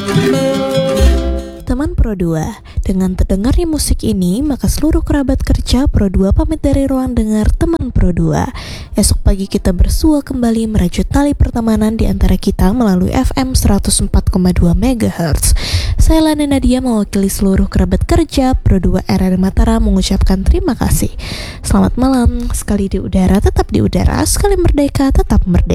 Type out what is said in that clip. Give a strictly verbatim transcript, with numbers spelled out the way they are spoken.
Teman Pro dua, dengan terdengarnya musik ini, maka seluruh kerabat kerja Pro dua pamit dari ruang dengar Teman Pro dua. Esok pagi kita bersua kembali merajut tali pertemanan di antara kita melalui F M seratus empat koma dua megahertz. Saya Lana Nadia mewakili seluruh kerabat kerja Pro dua R R Mataram mengucapkan terima kasih. Selamat malam, sekali di udara tetap di udara, sekali merdeka tetap merdeka.